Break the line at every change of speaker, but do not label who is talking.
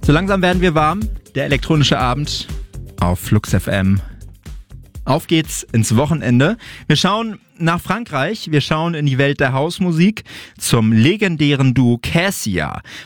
So langsam werden wir warm. Der elektronische Abend auf Flux FM. Auf geht's ins Wochenende. Wir schauen nach Frankreich. Wir schauen in die Welt der Hausmusik zum legendären Duo Cassia.